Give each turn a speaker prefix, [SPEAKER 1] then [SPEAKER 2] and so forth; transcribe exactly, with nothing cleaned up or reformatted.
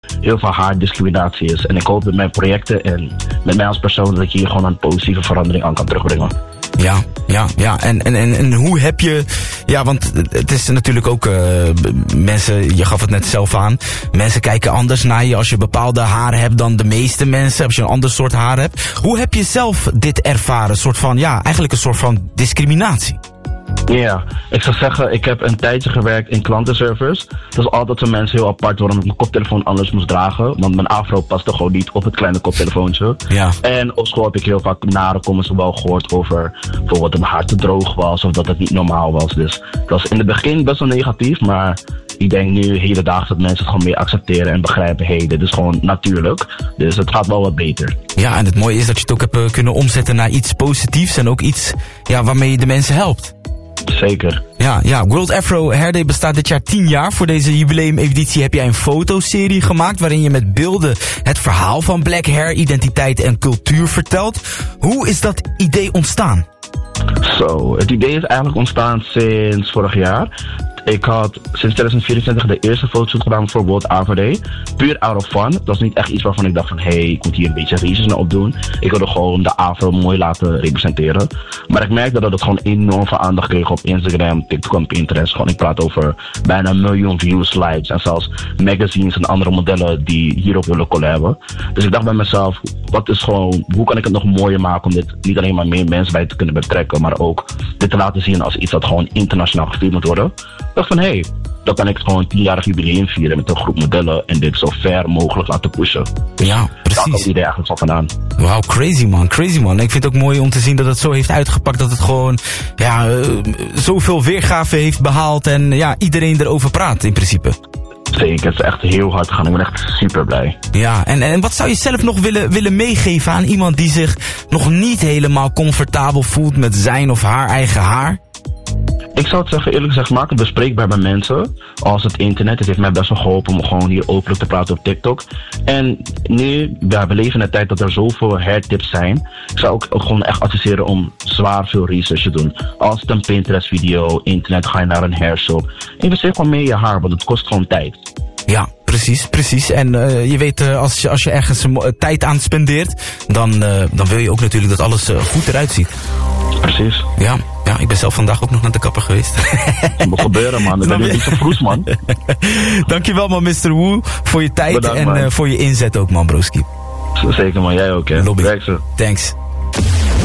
[SPEAKER 1] heel veel haardiscriminatie is. En ik hoop dat mijn projecten en met mij als persoon dat je hier gewoon een positieve verandering aan kan terugbrengen.
[SPEAKER 2] Ja, ja, ja. En, en, en, en hoe heb je... Ja, want het is natuurlijk ook... Uh, mensen, je gaf het net zelf aan. Mensen kijken anders naar je als je bepaalde haar hebt dan de meeste mensen. Als je een ander soort haar hebt. Hoe heb je zelf dit ervaren? Een soort van, ja, eigenlijk een soort van discriminatie.
[SPEAKER 1] Ja, yeah, ik zou zeggen, ik heb een tijdje gewerkt in klantenservice. Dat is altijd zo mensen heel apart waarom ik mijn koptelefoon anders moest dragen. Want mijn afro paste gewoon niet op het kleine koptelefoontje.
[SPEAKER 2] Ja.
[SPEAKER 1] En op school heb ik heel vaak nare comments wel gehoord over bijvoorbeeld dat mijn haar te droog was of dat het niet normaal was. Dus dat was in het begin best wel negatief, maar ik denk nu hedendaags dat mensen het gewoon meer accepteren en begrijpen. Hé, hey, dit is gewoon natuurlijk. Dus het gaat wel wat beter.
[SPEAKER 2] Ja, en het mooie is dat je het ook hebt uh, kunnen omzetten naar iets positiefs en ook iets ja, waarmee je de mensen helpt.
[SPEAKER 1] Zeker.
[SPEAKER 2] Ja, ja, World Afro Hair Day bestaat dit jaar tien jaar. Voor deze jubileumeditie heb jij een fotoserie gemaakt waarin je met beelden het verhaal van black hair, identiteit en cultuur vertelt. Hoe is dat idee ontstaan?
[SPEAKER 1] Zo, het idee is eigenlijk ontstaan sinds vorig jaar. Ik had sinds twintig vierentwintig de eerste fotoshoot gedaan voor World Afro Day. Puur out of fun. Dat was niet echt iets waarvan ik dacht van hé, hey, ik moet hier een beetje research naar opdoen. Ik wilde gewoon de afro mooi laten representeren. Maar ik merkte dat het gewoon enorm veel aandacht kreeg op Instagram, TikTok en Pinterest. Gewoon, ik praat over bijna een miljoen views, likes en zelfs magazines en andere modellen die hierop willen collaben. Dus ik dacht bij mezelf, wat is gewoon, hoe kan ik het nog mooier maken om dit niet alleen maar meer mensen bij te kunnen betrekken, maar ook dit te laten zien als iets dat gewoon internationaal gevierd moet worden. Ik dacht van hé, hey, dan kan ik het gewoon een tienjarig jubileum vieren met een groep modellen en dit zo ver mogelijk laten pushen. Dus
[SPEAKER 2] ja, precies.
[SPEAKER 1] daar komt het idee eigenlijk van vandaan.
[SPEAKER 2] Wauw, crazy man, crazy man. Ik vind het ook mooi om te zien dat het zo heeft uitgepakt, dat het gewoon ja, uh, zoveel weergave heeft behaald en ja, iedereen erover praat in principe.
[SPEAKER 1] Zeker, het is echt heel hard gegaan. Ik ben echt super blij.
[SPEAKER 2] Ja, en, en wat zou je zelf nog willen, willen meegeven aan iemand die zich nog niet helemaal comfortabel voelt met zijn of haar eigen haar?
[SPEAKER 1] Ik zou het zeggen, eerlijk gezegd, maak het bespreekbaar bij mensen. Als het internet, het heeft mij best wel geholpen om gewoon hier openlijk te praten op TikTok. En nu, ja, we leven in een tijd dat er zoveel hairtips zijn. Ik zou ook, ook gewoon echt adviseren om zwaar veel research te doen. Als het een Pinterest video, internet, ga je naar een hairshop. Investeer gewoon mee in je haar, want het kost gewoon tijd.
[SPEAKER 2] Ja, precies, precies. En uh, je weet, uh, als, je, als je ergens uh, tijd aan spendeert, dan, uh, dan wil je ook natuurlijk dat alles uh, goed eruit ziet.
[SPEAKER 1] Precies.
[SPEAKER 2] Ja, ja, ik ben zelf vandaag ook nog naar de kapper geweest.
[SPEAKER 1] Dat moet gebeuren, man. Dat ben je niet zo vroeg, man.
[SPEAKER 2] Dankjewel, man, mister Wu, voor je tijd. Bedankt, en uh, voor je inzet ook, man, broski.
[SPEAKER 1] Zeker, man. Jij ook, hè.
[SPEAKER 2] Lobby. Thanks.